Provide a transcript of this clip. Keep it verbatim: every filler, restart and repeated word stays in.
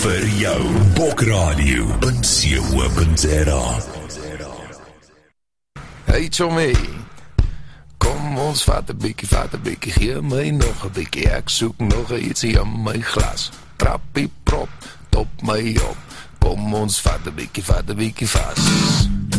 vir jou. Bokradio punt co punt za. Hey Tommy, kom ons vat 'n bietjie, vat 'n bietjie, gee my nog 'n bietjie. Ek soek nog ietsie in my glas. Trappie prop, top my op. Kom ons vat 'n bietjie, vat 'n bietjie vas.